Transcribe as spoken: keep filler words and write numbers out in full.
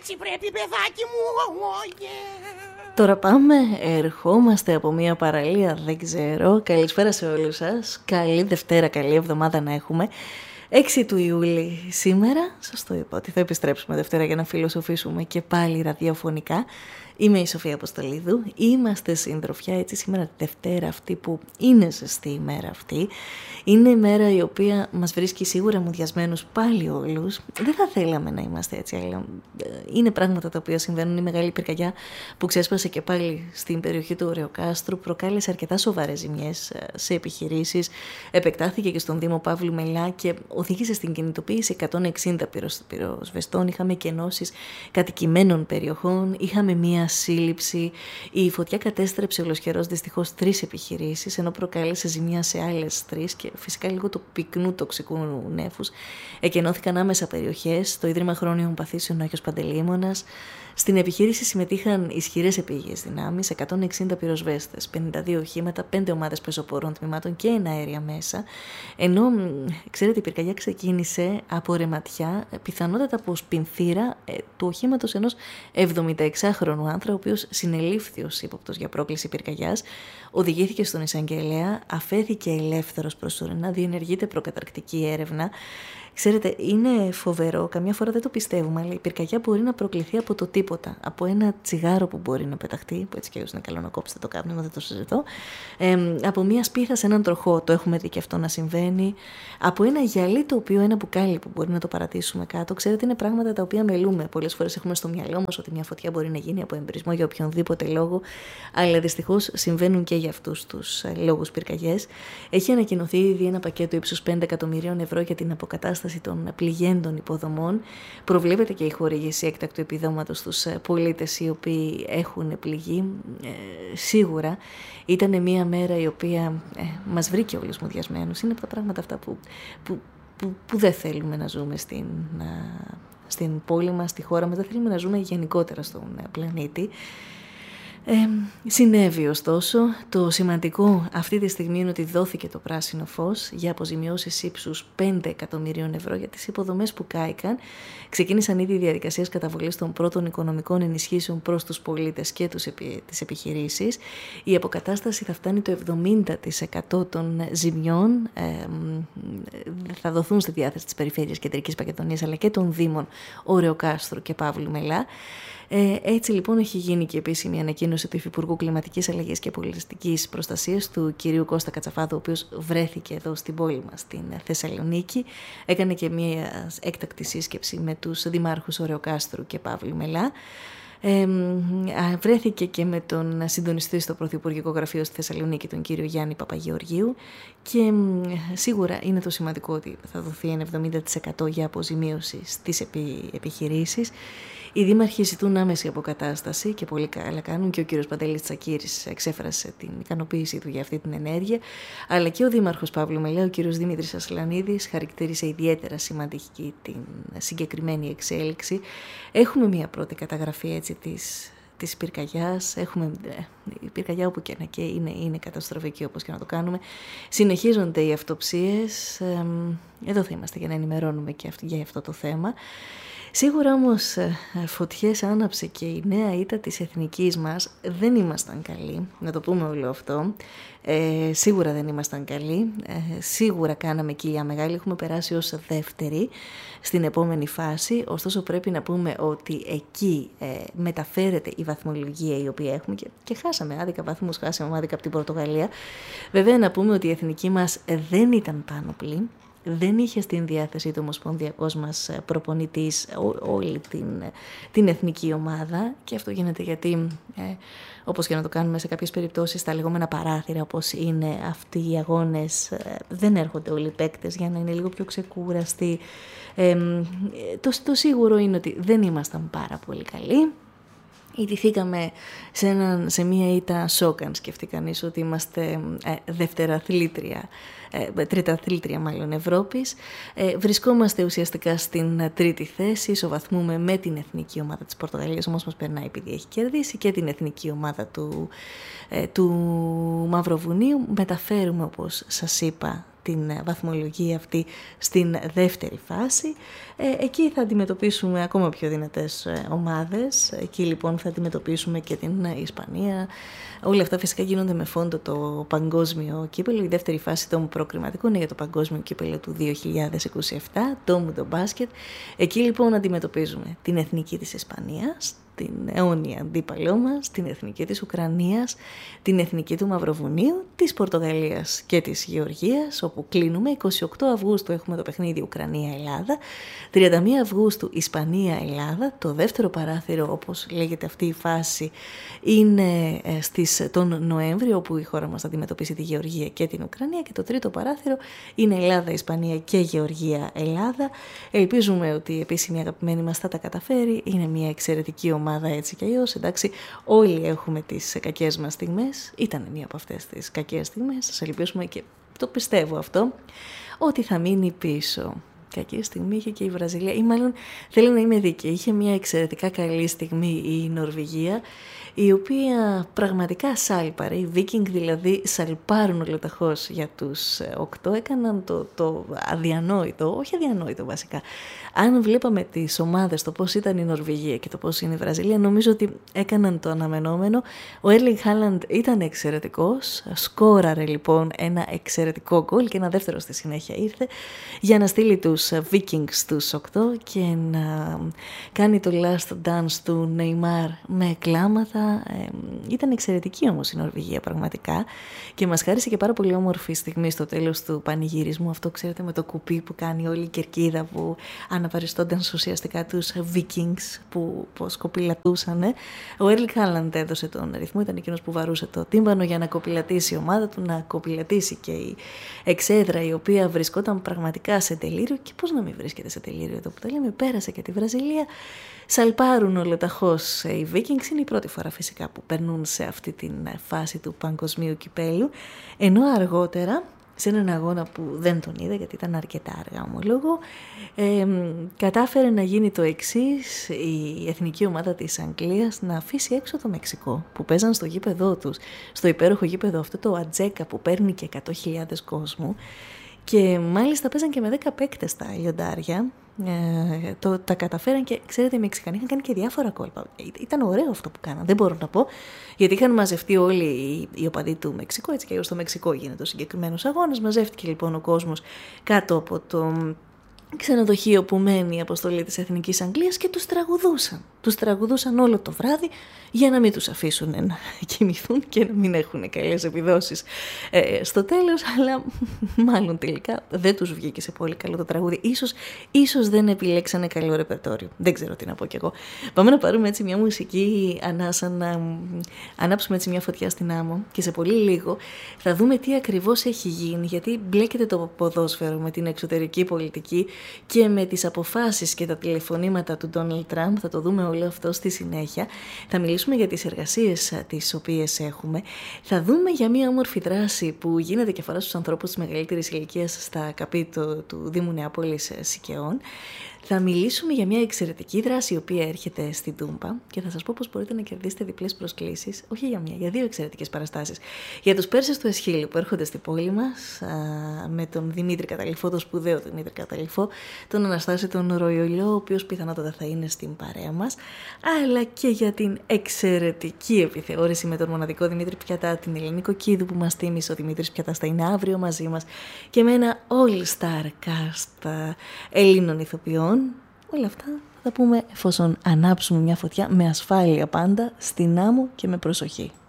έτσι πρέπει, παιδάκι μου. Oh, yeah. Τώρα πάμε, ερχόμαστε από μια παραλία, δεν ξέρω. Καλησπέρα σε όλους σας. Καλή Δευτέρα, καλή εβδομάδα να έχουμε. έξι του Ιούλη σήμερα, σας το είπα ότι θα επιστρέψουμε Δευτέρα για να φιλοσοφήσουμε και πάλι ραδιοφωνικά. Είμαι η Σοφία Αποστολίδου, είμαστε συντροφιά έτσι σήμερα Δευτέρα αυτή που είναι ζεστή η μέρα αυτή. Είναι η μέρα η οποία μας βρίσκει σίγουρα μουδιασμένους πάλι όλους. Δεν θα θέλαμε να είμαστε έτσι, αλλά είναι πράγματα τα οποία συμβαίνουν. Η μεγάλη πυρκαγιά που ξέσπασε και πάλι στην περιοχή του Ωρεοκάστρου προκάλεσε αρκετά σοβαρές ζημιές σε επιχειρήσεις. Επεκτάθηκε και στον Δήμο Παύλου Μελά και οδήγησε στην κινητοποίηση εκατόν εξήντα πυροσβεστών. Είχαμε και ενώσεις κατοικημένων περιοχών, είχαμε μία σύλληψη. Η φωτιά κατέστρεψε ολοσχερός δυστυχώς τρεις επιχειρήσεις, ενώ προκάλεσε ζημιά σε άλλες τρεις και φυσικά λίγο του πυκνού τοξικού νέφους. Εκενώθηκαν άμεσα περιοχές, το Ίδρυμα Χρόνιων Παθήσεων ο Άγιος Παντελεήμονας. Στην επιχείρηση συμμετείχαν ισχυρές επίγειες δυνάμεις, εκατόν εξήντα πυροσβέστες, πενήντα δύο οχήματα, πέντε ομάδες πεζοπορών τμήματων και ένα αέρια μέσα. Ενώ, ξέρετε, η πυρκαγιά ξεκίνησε από ρεματιά, πιθανότατα από σπινθήρα ε, του οχήματος ενός εβδομηνταεξάχρονου άντρα, ο οποίος συνελήφθη ως ύποπτος για πρόκληση πυρκαγιάς, οδηγήθηκε στον εισαγγελέα, αφέθηκε ελεύθερος προσωρινά, διενεργείται προκαταρκτική έρευνα. Ξέρετε, είναι φοβερό, καμιά φορά δεν το πιστεύουμε, αλλά η πυρκαγιά μπορεί να προκληθεί από το τίποτα. Από ένα τσιγάρο που μπορεί να πεταχτεί, που έτσι και έτσι είναι καλό να κόψετε το κάπνισμα, δεν το συζητώ. Ε, από μια σπίθα σε έναν τροχό, το έχουμε δει και αυτό να συμβαίνει. Από ένα γυαλί το οποίο, ένα μπουκάλι που μπορεί να το παρατήσουμε κάτω. Ξέρετε, είναι πράγματα τα οποία μελούμε. Πολλές φορές έχουμε στο μυαλό μας ότι μια φωτιά μπορεί να γίνει από εμπρισμό για οποιονδήποτε λόγο, αλλά δυστυχώς συμβαίνουν και για αυτούς τους λόγους πυρκαγιές. Έχει ανακοινωθεί ήδη ένα πακέτο ύψους πέντε εκατομμυρίων ευρώ για την αποκατάσταση των πληγέντων υποδομών. Προβλέπεται και η χορήγηση έκτακτου επιδόματος στους πολίτες οι οποίοι έχουν πληγεί. Ε, σίγουρα ήταν μια μέρα η οποία ε, μας βρήκε όλους μουδιασμένους. Είναι από τα πράγματα αυτά που, που, που, που δεν θέλουμε να ζούμε στην, στην πόλη μας, στη χώρα μας. Δεν θέλουμε να ζούμε γενικότερα στον πλανήτη. Ε, συνέβη ωστόσο. Το σημαντικό αυτή τη στιγμή είναι ότι δόθηκε το πράσινο φως για αποζημιώσεις ύψους πέντε εκατομμυρίων ευρώ για τις υποδομές που κάηκαν. Ξεκίνησαν ήδη οι διαδικασίες καταβολής των πρώτων οικονομικών ενισχύσεων προς τους πολίτες και τους επι, τις επιχειρήσεις. Η αποκατάσταση θα φτάνει το εβδομήντα τοις εκατό των ζημιών. Ε, θα δοθούν στη διάθεση της Περιφέρειας Κεντρικής Μακεδονίας αλλά και των Δήμων Ωρεοκάστρου και Παύλου Μελά. Ε, έτσι λοιπόν έχει γίνει και επίσημη ανακοίνωση του Υφυπουργού Κλιματικής Αλλαγής και Πολιτιστικής Προστασίας του κυρίου Κώστα Κατσαφάδου, ο οποίος βρέθηκε εδώ στην πόλη μας, στην Θεσσαλονίκη. Έκανε και μια έκτακτη σύσκεψη με τους δημάρχους Ωρεοκάστρου και Παύλου Μελά. Ε, βρέθηκε και με τον συντονιστή στο Πρωθυπουργικό Γραφείο στη Θεσσαλονίκη, τον κύριο Γιάννη Παπαγεωργίου, και σίγουρα είναι το σημαντικό ότι θα δοθεί ένα εβδομήντα τοις εκατό για αποζημίωση στις επι, επιχειρήσεις. Οι δήμαρχοι ζητούν άμεση αποκατάσταση και πολύ καλά κάνουν, και ο κύριος Παντελής Τσακύρης εξέφρασε την ικανοποίησή του για αυτή την ενέργεια, αλλά και ο δήμαρχος Παύλου Μελά, ο κύριος Δημήτρης Ασλανίδης, χαρακτήρισε ιδιαίτερα σημαντική την συγκεκριμένη εξέλιξη. Έχουμε μια πρώτη καταγραφή έτσι της, της πυρκαγιάς. Έχουμε η πυρκαγιά όπου και να και είναι, είναι καταστροφική όπως και να το κάνουμε. Συνεχίζονται οι αυτοψίες. Εδώ θα είμαστε για να ενημερώνουμε και για αυτό το θέμα. Σίγουρα όμως φωτιές άναψε και η νέα ήττα της εθνικής μας. Δεν ήμασταν καλοί, να το πούμε όλο αυτό. Ε, σίγουρα δεν ήμασταν καλοί. Ε, σίγουρα κάναμε κοιλιά μεγάλη. Έχουμε περάσει ως δεύτερη στην επόμενη φάση. Ωστόσο πρέπει να πούμε ότι εκεί ε, μεταφέρεται η βαθμολογία η οποία έχουμε και, και χάσαμε άδικα βαθμούς, χάσαμε άδικα από την Πορτογαλία. Βέβαια να πούμε ότι η εθνική μας δεν ήταν πάνωπλη. Δεν είχε στην διάθεση το ομοσπονδιακός μας προπονητής ό, όλη την, την εθνική ομάδα, και αυτό γίνεται γιατί ε, όπως και να το κάνουμε σε κάποιες περιπτώσεις τα λεγόμενα παράθυρα όπως είναι αυτοί οι αγώνες ε, δεν έρχονται όλοι οι παίκτες για να είναι λίγο πιο ξεκούραστοι. Ε, το, το σίγουρο είναι ότι δεν ήμασταν πάρα πολύ καλοί. Ιτηθήκαμε σε, ένα, σε μία ήττα σοκ, αν σκεφτεί κανείς ότι είμαστε ε, δευτεραθλήτρια, ε, τριταθλήτρια μάλλον Ευρώπης. Ε, βρισκόμαστε ουσιαστικά στην τρίτη θέση, ισοβαθμούμε με την εθνική ομάδα της Πορτογαλίας, όμως μας περνάει επειδή έχει κερδίσει, και την εθνική ομάδα του, ε, του Μαυροβουνίου. Μεταφέρουμε, όπως σας είπα, την βαθμολογία αυτή στην δεύτερη φάση. Ε, εκεί θα αντιμετωπίσουμε ακόμα πιο δυνατές ομάδες. Εκεί λοιπόν θα αντιμετωπίσουμε και την Ισπανία. Όλα αυτά φυσικά γίνονται με φόντο το παγκόσμιο κύπελλο. Η δεύτερη φάση των προκριματικών είναι για το παγκόσμιο κύπελλο του δύο χιλιάδες είκοσι επτά, το Μουντο Μπάσκετ. Εκεί λοιπόν αντιμετωπίζουμε την εθνική της Ισπανίας, την αιώνια αντίπαλό μας, την εθνική της Ουκρανίας, την εθνική του Μαυροβουνίου, της Πορτογαλίας και της Γεωργίας, όπου κλείνουμε. εικοστή ογδόη Αυγούστου έχουμε το παιχνίδι Ουκρανία-Ελλάδα, τριάντα μία Αυγούστου Ισπανία-Ελλάδα. Το δεύτερο παράθυρο, όπως λέγεται αυτή η φάση, είναι στις, τον Νοέμβριο, όπου η χώρα μας θα αντιμετωπίσει τη Γεωργία και την Ουκρανία, και το τρίτο παράθυρο είναι Ελλάδα-Ισπανία και Γεωργία-Ελλάδα. Ελπίζουμε ότι η επίσημη αγαπημένη μας θα τα καταφέρει. Είναι μια εξαιρετική ομάδα έτσι κι αλλιώς. Εντάξει, όλοι έχουμε τις κακές μας στιγμές. Ήταν μία από αυτές τις κακές στιγμές. Σας ελπίσουμε, και το πιστεύω αυτό, ότι θα μείνει πίσω. Κακή στιγμή είχε και η Βραζιλία, ή μάλλον θέλω να είμαι δίκαιη. Είχε μια εξαιρετικά καλή στιγμή η Νορβηγία, η οποία πραγματικά σάλπαρε. Οι Βίκινγκ δηλαδή σαλπάρουν ολοταχώς για τους οκτώ. Έκαναν το, το αδιανόητο, όχι αδιανόητο βασικά. Αν βλέπαμε τις ομάδες, το πώς ήταν η Νορβηγία και το πώς είναι η Βραζιλία, νομίζω ότι έκαναν το αναμενόμενο. Ο Έρλινγκ Χάλαντ ήταν εξαιρετικός, σκόραρε λοιπόν ένα εξαιρετικό γκολ και ένα δεύτερο στη συνέχεια ήρθε για να στείλει τους Vikings στους οκτώ και να κάνει το last dance του Νεϊμάρ με κλάματα. Ε, ήταν εξαιρετική όμως η Νορβηγία πραγματικά, και μας χάρισε και πάρα πολύ όμορφη στιγμή στο τέλος του πανηγυρισμού. Αυτό ξέρετε, με το κουπί που κάνει όλη η κερκίδα, που αναπαριστώνταν ουσιαστικά τους Vikings που κοπηλατούσαν. Ο Έρλινγκ Χάλαντ έδωσε τον ρυθμό, ήταν εκείνος που βαρούσε το τύμπανο για να κοπηλατήσει η ομάδα του, να κοπηλατήσει και η εξέδρα, η οποία βρισκόταν πραγματικά σε τελείριο. Και πώς να μην βρίσκεται σε τελείριο εδώ που τα λέμε, πέρασε και τη Βραζιλία. Σαλπάρουν ολοταχώς οι Vikings. Είναι η πρώτη φορά φυσικά που περνούν σε αυτή τη φάση του παγκοσμίου κυπέλου, ενώ αργότερα, σε έναν αγώνα που δεν τον είδα γιατί ήταν αρκετά αργά ομολόγω, ε, κατάφερε να γίνει το εξής: η εθνική ομάδα της Αγγλίας να αφήσει έξω το Μεξικό, που παίζαν στο γήπεδό τους, στο υπέροχο γήπεδο αυτό το Ατζέκα που παίρνει και εκατό χιλιάδες κόσμου, και μάλιστα παίζαν και με δέκα παίκτες τα λιοντάρια. Ε, το, τα καταφέραν, και ξέρετε, οι Μεξικανοί είχαν κάνει και διάφορα κόλπα. Ήταν ωραίο αυτό που κάναν, δεν μπορώ να πω, γιατί είχαν μαζευτεί όλοι οι, οι οπαδοί του Μεξικού, έτσι και στο Μεξικό γίνεται ο συγκεκριμένος αγώνας. Μαζεύτηκε λοιπόν ο κόσμος κάτω από το ξενοδοχείο που μένει η αποστολή της Εθνικής Αγγλίας και τους τραγουδούσαν. Τους τραγουδούσαν όλο το βράδυ για να μην τους αφήσουν να κοιμηθούν και να μην έχουν καλές επιδόσεις ε, στο τέλος, αλλά μάλλον τελικά δεν τους βγήκε σε πολύ καλό το τραγούδι. Ίσως, ίσως δεν επιλέξανε καλό ρεπερτόριο. Δεν ξέρω τι να πω κι εγώ. Πάμε να πάρουμε έτσι μια μουσική ανάσα, να ανάψουμε έτσι μια φωτιά στην άμμο, και σε πολύ λίγο θα δούμε τι ακριβώς έχει γίνει, γιατί μπλέκεται το ποδόσφαιρο με την εξωτερική πολιτική και με τις αποφάσεις και τα τηλεφωνήματα του Ντόναλντ Τραμπ. Θα το δούμε όλο αυτό στη συνέχεια. Θα μιλήσουμε για τις εργασίες τις οποίες έχουμε. Θα δούμε για μια όμορφη δράση που γίνεται και αφορά στους ανθρώπους της μεγαλύτερης ηλικίας στα καπίτο του Δήμου Νεάπολης Σικαιών. Θα μιλήσουμε για μια εξαιρετική δράση η οποία έρχεται στην Τούμπα, και θα σας πω πώς μπορείτε να κερδίσετε διπλές προσκλήσεις, όχι για μια, για δύο εξαιρετικές παραστάσεις. Για τους Πέρσες του Εσχύλου που έρχονται στη πόλη μας, α, με τον Δημήτρη Καταληφό, τον σπουδαίο Δημήτρη Καταληφό, τον Αναστάση τον Ροϊολιό, ο οποίος πιθανότατα θα είναι στην παρέα μας, αλλά και για την εξαιρετική επιθεώρηση με τον μοναδικό Δημήτρη Πιατά, την Ελένη Κοκκίδου που μας τίμησε ο Δημήτρης Πιατάς, θα είναι αύριο μαζί μας, και με ένα all-star cast Ελλήνων ηθοποιών. Όλα αυτά θα τα πούμε εφόσον ανάψουμε μια φωτιά με ασφάλεια πάντα, στην άμμο και με προσοχή.